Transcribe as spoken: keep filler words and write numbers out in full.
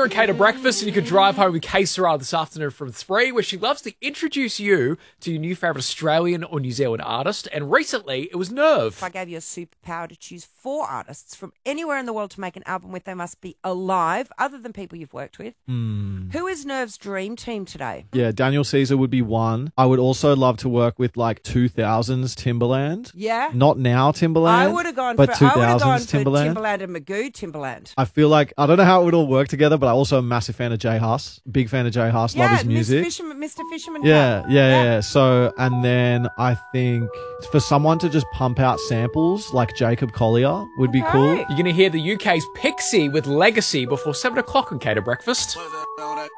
and Kate at breakfast, and you could drive home with Kay Sarah this afternoon from three, where she loves to introduce you to your new favourite Australian or New Zealand artist. And recently, it was Nerve. If I gave you a superpower to choose four artists from anywhere in the world to make an album with, they must be alive, other than people you've worked with. Mm. Who is Nerve's dream team today? Yeah, Daniel Caesar would be one. I would also love to work with like two thousands Timberland. Yeah. Not now Timberland. I would have gone but for I would have gone two thousands for Timberland. Timberland and Magoo Timberland. I feel like, I don't know how it would all work together, but I'm also a massive fan of Jay Huss. Big fan of Jay Huss. Yeah, love his Miss music. Fisherman, Mister Fisherman. Yeah, Cat. yeah, yeah, yeah. So, and then I think for someone to just pump out samples like Jacob Collier would be Okay. cool. You're going to hear the U K's Pixie with Legacy before seven o'clock on Kate at breakfast.